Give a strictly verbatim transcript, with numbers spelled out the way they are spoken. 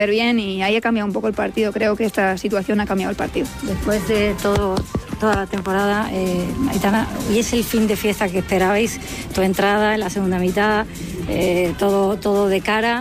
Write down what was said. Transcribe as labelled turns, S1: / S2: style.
S1: bien y ahí ha cambiado un poco el partido. Creo que esta situación ha cambiado el partido.
S2: Después de todo, toda la temporada, eh, Aitana, hoy es el fin de fiesta que esperabais, tu entrada en la segunda mitad, eh, todo, todo de cara.